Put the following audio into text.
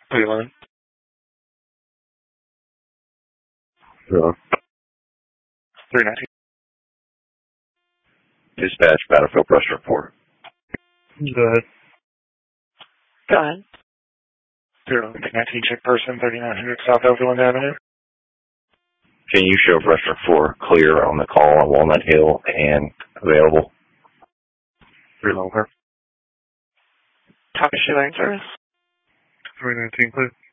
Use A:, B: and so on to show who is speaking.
A: Cleveland.
B: Yeah.
A: 319.
B: Dispatch, Battlefield Restaurant 4.
A: Go ahead.
C: Go ahead.
A: 019, check person, 3900 South Overland Avenue.
B: Can you show Restaurant 4 clear on the call on Walnut Hill and available?
A: 3 longer.
C: Talk to Shoe Lane Service.
A: 319, please.